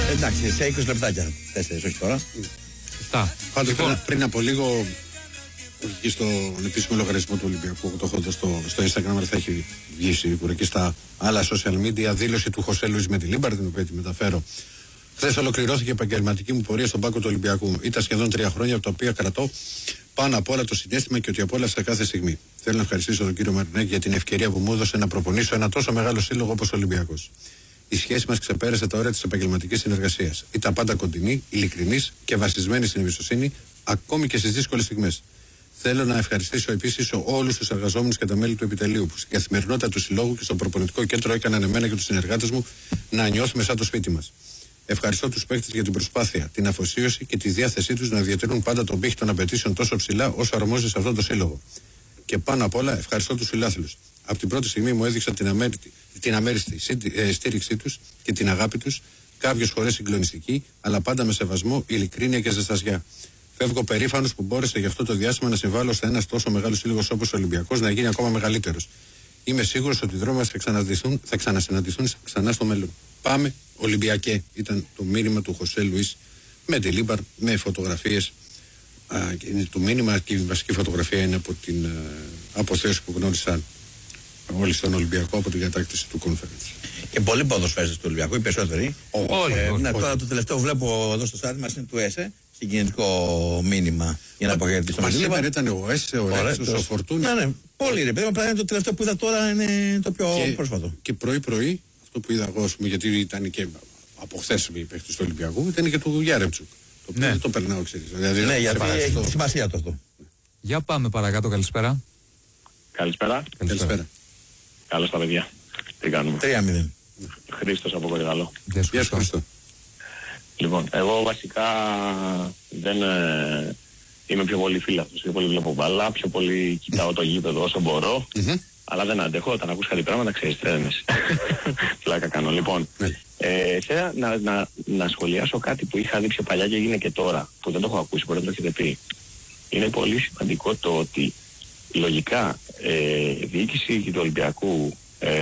Εντάξει, σε 20 λεπτάκια. 4, όχι τώρα. 7. Πάντως πριν από λίγο, εκεί στον επίσημο λογαριασμό του Ολυμπιακού, το έχω δει στο Instagram, αλλά θα έχει βγει σίγουρα και στα άλλα social media, δήλωση του Χωσέ Λουίς Μεντιλίμπαρ, την οποία τη μεταφέρω. Χθες ολοκληρώθηκε η επαγγελματική μου πορεία στον πάγκο του Ολυμπιακού. Ήταν σχεδόν 3 χρόνια, από τα οποία κρατώ πάνω απ' όλα το συναίσθημα και ότι απόλαυσα κάθε στιγμή. Θέλω να ευχαριστήσω τον κύριο Μαρινάκη για την ευκαιρία που μου έδωσε να προπονήσω ένα τόσο μεγάλο σύλλογο όπως ο Ολυμπιακός. Η σχέση μας ξεπέρασε τα όρια της επαγγελματικής συνεργασίας. Ήταν πάντα κοντινή, ειλικρινής και βασισμένη στην εμπιστοσύνη, ακόμη και στις δύσκολες στιγμές. Θέλω να ευχαριστήσω επίσης όλους τους εργαζόμενους και τα μέλη του επιτελείου που στην καθημερινότητα του συλλόγου και στο προπονητικό κέντρο έκαναν εμένα και τους συνεργάτες μου να νιώθουμε σαν το σπίτι μας. Ευχαριστώ τους παίκτες για την προσπάθεια, την αφοσίωση και τη διάθεσή τους να διατηρούν πάντα τον πύχη των απαιτήσεων τόσο ψηλά όσο αρμόζει σε αυτόν τον σύλλογο. Και πάνω απ' όλα ευχαριστώ τους φιλάθλους. Από την πρώτη στιγμή μου έδειξαν την αμέριστη στήριξή τους και την αγάπη τους, κάποιες φορές συγκλονιστική, αλλά πάντα με σεβασμό, ειλικρίνεια και ζεστασιά. Φεύγω περήφανος που μπόρεσα για αυτό το διάστημα να συμβάλλω σε ένας τόσο μεγάλος σύλλογος όπως ο Ολυμπιακός να γίνει ακόμα μεγαλύτερος. Είμαι σίγουρος ότι οι δρόμοι μας θα ξανασυναντηθούν ξανά στο μέλλον. Πάμε, Ολυμπιακέ, ήταν το μήνυμα του Χωσέ Λουίς Μεντιλίμπαρ με φωτογραφίες. Το μήνυμα και η βασική φωτογραφία είναι από την αποθέωση που γνώρισαν όλοι στον Ολυμπιακό από την κατάκτηση του conference. Και πολλοί ποδοσφαίρες του Ολυμπιακού, οι περισσότεροι. Όλοι. Τώρα το τελευταίο βλέπω εδώ στο στάδιο μας είναι του ΕΣΕ. Συγκινητικό μήνυμα για να αποχαιρετήσω. Μα σήμερα ήταν ο ΕΣΕ, ο Ρέξος, ο Φορτούνης. Ναι, πολύ ρε παιδί, απλά το τελευταίο που είδα τώρα είναι το πιο πρόσφατο. Και πρωί-πρωί, αυτό που είδα εγώ, γιατί ήταν και από χθες οι παίκτες του Ολυμπιακού, ήταν και του Γιάρεμτσουκ. Το οποίο δεν το περνάω, ξέρεις. Δηλαδή, ναι, γιατί έχει σημασία το αυτό. Για πάμε παρακάτω, καλησπέρα. Καλησπέρα. Καλώς τα παιδιά. Τι κάνουμε? 3-0. Χρήστος από Κορυδαλό. Γεια σου Χρήστο. Λοιπόν, εγώ βασικά δεν είμαι πιο πολύ φίλαθλος, πιο πολύ βλέπω μπάλα, πιο πολύ κοιτάω το γήπεδο όσο μπορώ, αλλά δεν αντέχω όταν ακούς κάτι πράγματα, ξέρεις, τρέμες. Πλάκα κάνω. Λοιπόν, θέλω να σχολιάσω κάτι που είχα δει πιο παλιά και έγινε και τώρα, που δεν το έχω ακούσει, μπορεί να το έχετε πει. Είναι πολύ σημαντικό το ότι λογικά η διοίκηση του Ολυμπιακού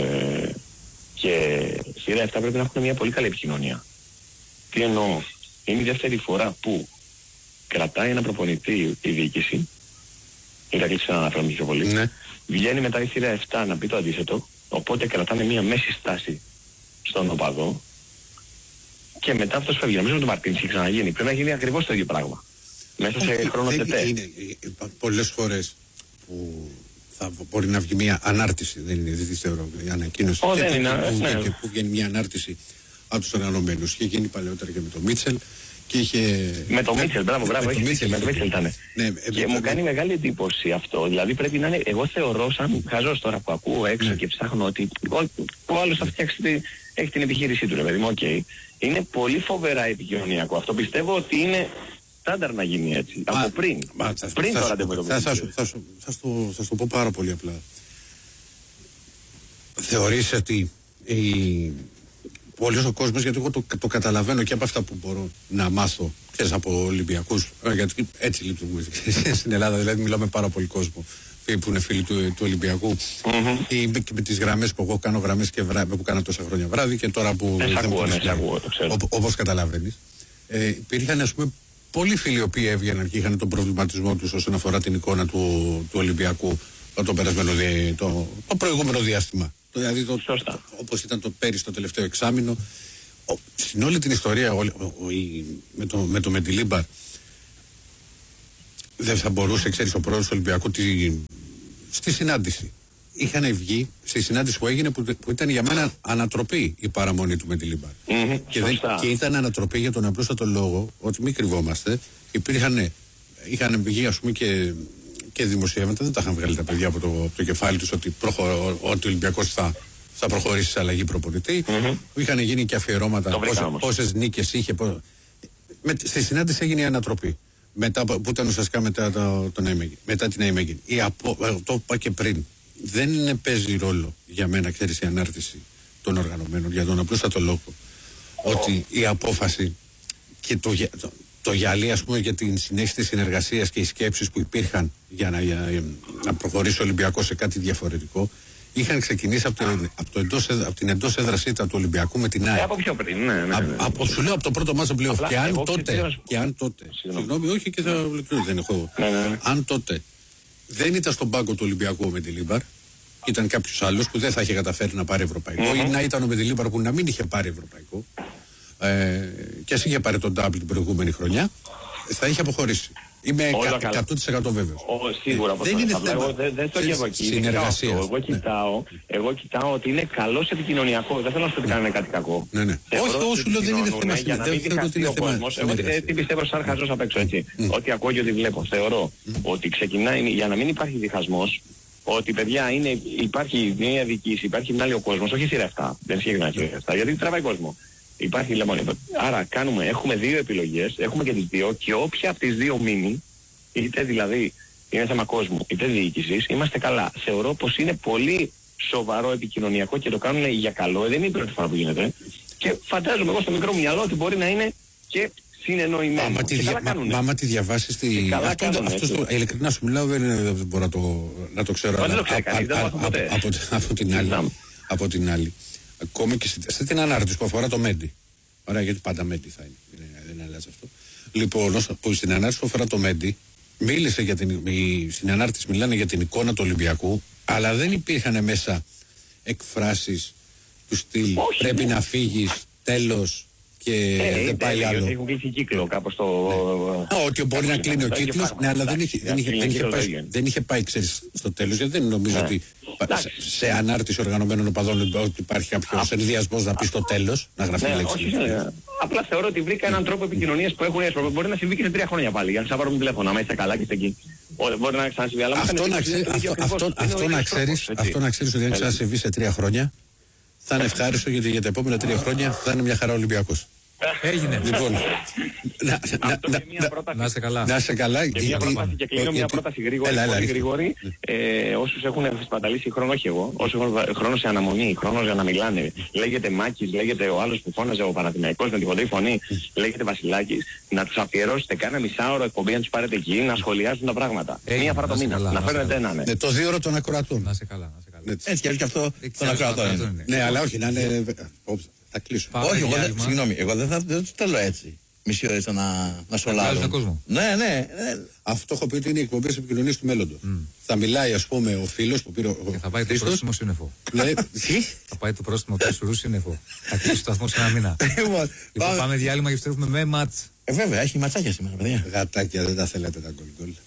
και σειρά 7 πρέπει να έχουν μια πολύ καλή επικοινωνία. Τι εννοώ? Είναι η δεύτερη φορά που κρατάει ένα προπονητή η διοίκηση, η Ηρακλή ξαναναφέρομαι πιο πολύ, βγαίνει μετά η σειρά 7 να πει το αντίθετο, οπότε κρατάνε μια μέση στάση στον οπαδό και μετά αυτός φεύγει. Νομίζω ότι ο Μαρτίνς έχει ξαναγίνει. Πρέπει να γίνει ακριβώς το ίδιο πράγμα. Μέσα σε χρόνο τετέ. Είναι πολλές φορές που θα μπορεί να βγει μια ανάρτηση, δεν είναι θεωρώ η ανακοίνωση. Και που βγαίνει μια ανάρτηση από τους οργανωμένους. Είχε γίνει παλαιότερα και με τον Μίτσελ και είχε... Με τον Μίτσελ, μπράβο, με τον Μίτσελ ήταν. Και μου κάνει μεγάλη εντύπωση αυτό. Δηλαδή πρέπει να είναι, εγώ θεωρώ σαν χαζός τώρα που ακούω έξω και ψάχνω ότι ο άλλος θα φτιάξει, έχει την επιχείρησή του, ρε παιδί μου, είναι πολύ φοβερά επικοινωνιακό. Αυτό πιστεύω ότι είναι στάνταρ να γίνει έτσι. Από πριν. Πριν το ραντεβού το θα σου το πω πάρα πολύ απλά. Θεωρείς ότι πολλοί ο κόσμος, γιατί εγώ το καταλαβαίνω και από αυτά που μπορώ να μάθω, ξέρεις, από Ολυμπιακούς, γιατί έτσι λειτουργούν στην Ελλάδα, δηλαδή μιλάω με πάρα πολύ κόσμο που είναι φίλοι του Ολυμπιακού, ή με τις γραμμές που εγώ κάνω, γραμμές και που κάνω τόσα χρόνια βράδυ και τώρα που όπως καταλαβαίνεις, υπήρχαν, ας πούμε, πολλοί φίλοι οι οποίοι έβγαιναν και είχαν τον προβληματισμό τους όσον αφορά την εικόνα του Ολυμπιακού το περασμένο το προηγούμενο διάστημα. Δηλαδή όπως ήταν το πέρυσι το τελευταίο εξάμηνο, στην όλη την ιστορία με το Μεντιλίμπαρ δεν θα μπορούσε, ξέρεις, ο πρόεδρος του Ολυμπιακού στη συνάντηση. Είχαν βγει στη συνάντηση που έγινε, που ήταν για μένα ανατροπή η παραμονή του Μεντιλίμπαρ. Και ήταν ανατροπή για τον απλούστατο λόγο ότι μην κρυβόμαστε. Είχαν βγει, ας πούμε, και δημοσιεύματα, δεν τα είχαν βγάλει τα παιδιά από το κεφάλι τους ότι ο Ολυμπιακός θα προχωρήσει σε αλλαγή προπονητή. Είχαν γίνει και αφιερώματα πόσες νίκες είχε. Στη συνάντηση έγινε η ανατροπή. Που ήταν ουσιαστικά μετά την Αιμέγγιν. Το είπα και πριν. Δεν παίζει ρόλο για μένα, ξέρεις, η ανάρτηση των οργανωμένων, για τον απλούστατο λόγο ότι η απόφαση και το γυαλί, ας πούμε, για την συνέχιση της συνεργασίας και οι σκέψεις που υπήρχαν για να προχωρήσει ο Ολυμπιακός σε κάτι διαφορετικό, είχαν ξεκινήσει από την εντός έδρας ήττα του Ολυμπιακού με την ΑΕΚ. Από πιο πριν, ναι. Σου λέω από το πρώτο μάτς πλέον. Και αν τότε. Συγγνώμη, όχι και θα ολοκληρώσω, δεν έχω. Αν τότε δεν ήταν στον πάγκο του Ολυμπιακού ο Μεντιλίμπαρ, ήταν κάποιος άλλος που δεν θα είχε καταφέρει να πάρει ευρωπαϊκό, ή να ήταν ο Μεντιλίμπαρ που να μην είχε πάρει ευρωπαϊκό, και ας είχε πάρει τον double την προηγούμενη χρονιά, θα είχε αποχωρήσει. Είμαι 100% βέβαιος. Σίγουρα δεν είναι θέμα. Δεν το γεύω εκεί. Συνεργασία. Εγώ κοιτάω ότι είναι καλός επικοινωνιακός. Δεν θέλω να σου πει κανένα κάτι κακό. Ναι. Όχι, λέω δεν είναι θέμα. Για να μην διχαστεί ο κόσμος. Εγώ τι πιστεύω σαν χαζός απ' έξω, έτσι. Ό,τι ακούω και ό,τι βλέπω. Θεωρώ ότι ξεκινάει, για να μην υπάρχει διχασμός, ότι παιδιά υπάρχει μια διοίκηση, υπάρχει μια άλλη ο κόσμος, όχι σειρά 7. Δεν ισχύει να σειρά 7, γιατί τραβάει κόσμο. Υπάρχει λεμόνι. Άρα έχουμε δύο επιλογές, έχουμε και τις δύο, και όποια από τις δύο μείνει, είτε δηλαδή είναι θέμα κόσμου, είτε διοίκησης, είμαστε καλά. Θεωρώ πως είναι πολύ σοβαρό επικοινωνιακό και το κάνουν για καλό. Δεν είναι η πρώτη φορά που γίνεται. Και φαντάζομαι εγώ στο μικρό μου μυαλό ότι μπορεί να είναι και συνεννοημένο. Άμα τη διαβάσεις ειλικρινά σου μιλάω, δεν μπορώ να το ξέρω. Από την άλλη. Ακόμη και σε την ανάρτηση που αφορά το Μέντι. Ωραία, γιατί πάντα Μέντι θα είναι. Δεν αλλάζει αυτό. Λοιπόν, στην ανάρτηση που αφορά το Μέντι, μίλησε για στην ανάρτηση μιλάνε για την εικόνα του Ολυμπιακού, αλλά δεν υπήρχαν μέσα εκφράσεις του στυλ πρέπει να φύγεις, τέλος, και δεν πάει άλλο. Έχουν κλείσει κύκλο κάπως το. Ότι μπορεί να κλείνει ο κύκλος, ναι, αλλά δεν είχε πάει, ξέρεις, στο τέλος, γιατί δεν νομίζω ότι σε ανάρτηση οργανωμένων οπαδών ότι υπάρχει κάποιος ενδιασμός να πει στο τέλος, να γραφεί λέξη. Απλά θεωρώ ότι βρήκα έναν τρόπο επικοινωνίας που έχουν έσπρο. Μπορεί να συμβεί και σε 3 χρόνια πάλι. Για να σας πάρουμε τηλέφωνο, άμα είστε καλά και είστε εκεί. Μπορεί να ξανασυμβεί. Αυτό να ξέρεις ότι αν ξανασυμβεί σε 3 χρόνια, θα είναι ευχάριστο, γιατί για τα επόμενα 3 χρόνια θα είναι μια χαρά Ολυμπιακός. Έγινε. Λοιπόν, να είστε καλά. Να είστε καλά. Και κλείνω μια πρόταση γρήγορη. Όσους έχουν σπαταλήσει χρόνο, όχι εγώ, όσους έχουν χρόνο σε αναμονή, χρόνο για να μιλάνε, λέγεται Μάκης, λέγεται ο άλλος που φώναζε ο Παναθηναϊκός με τη χοντρή φωνή, λέγεται Βασιλάκης, να τους αφιερώσετε κάνα μισάωρο εκπομπή, να τους πάρετε εκεί, να σχολιάζουν τα πράγματα. Μία φορά το μήνα. Να φέρνετε έναν. Το 2 ώρο των ακροατών. Να είστε καλά. Έτσι και αυτό των ακροατών. Ναι, αλλά όχι να είναι. Θα κλείσω. Όχι, συγγνώμη, εγώ δεν του θέλω έτσι. Μισή ώρα να σολάρω. Ναι. Αυτό έχω πει ότι είναι οι εκπομπές επικοινωνίας του μέλλοντος. Θα μιλάει, ας πούμε, ο φίλος που πήρε. Και θα πάει το πρόστιμο σύννεφο. Θα πάει το πρόστιμο του Σουρού σύννεφο. Θα κλείσει το σταθμό σε ένα μήνα. Λοιπόν, πάμε διάλειμμα και επιστρέφουμε με ματς. Βέβαια, έχει ματσάκια σήμερα, παιδιά. Γατάκια, δεν τα θέλετε τα γκολ.